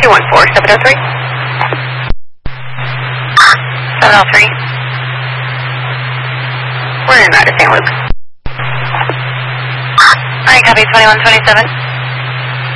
214-703. 703. We're in out of St. Luke. Alright, copy 2127.